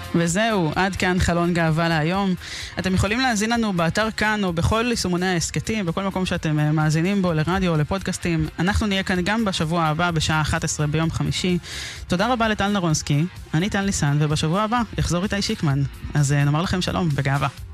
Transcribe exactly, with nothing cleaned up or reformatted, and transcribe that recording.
וזהו, עד כאן חלון גאווה להיום. אתם יכולים להאזין לנו באתר כאן או בכל יישומוני העסקתים, בכל מקום שאתם מאזינים בו לרדיו או לפודקאסטים. אנחנו נהיה כאן גם בשבוע הבא בשעה אחת עשרה ביום חמישי. תודה רבה לטל נרונסקי, אני טל ניסן, ובשבוע הבא יחזור איתי שיקמן. אז נאמר לכם שלום בגאווה.